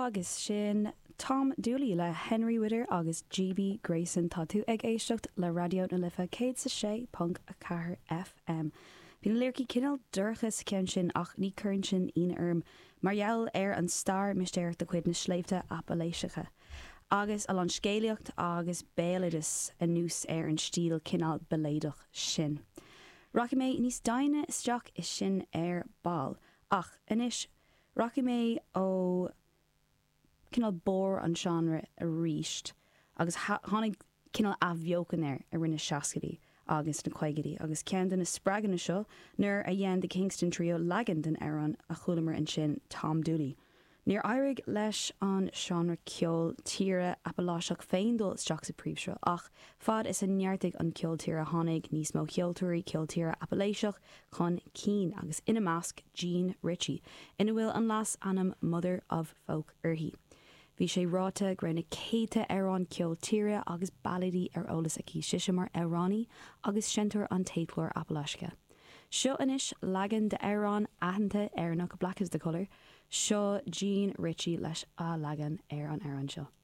agus sin Tom Dooley le Henry Witter agus GB Grayson tá tú ag éisteacht le radio na lifa 106.4 FM. Bhín líircí cinál dúrchas ceann sin ach ní chuann sin ina margheall ar an star mistéir de chuid na sléimhte appalaisiacha. Agus a an scéalaocht agus béalidas a nús ar an stíl cinál beléadach sin. Rocky mé níos daine isteach is sin ar ball, ach inis Rocky mé ó cinál bór an genre a ríist, agus tháinig cinál ahbheocan ar a rinne seascadaí agus na coigedaí, agus cean na spragan seo nuair a dhéan de Kingston Trio legan den Éireann a chulamar an sin Tom Dooley. Níor éirigh leis an seanra ceol tíre appalaisiach féin dul isteach sa príomhseo, ach fad is an neartig an ceol tíre tháinig níos mó cheoltúirí ceol tíre appalaisiach chun Keane agus ina measc Jean Ritchie, ina bhfuil an las anam Mother of Folk uirthi. Bhí sé ráta gréna céite Éireann ceol tíre agus bailidí ar eolas a cí sisimar Éireannaí agus sintear an téitlóir appalaisiacha. Seo inis legan de Éireann aitheanta ar nach Black is the Colour, seo Jean Ritchie leis a legan ar an Éireann seo.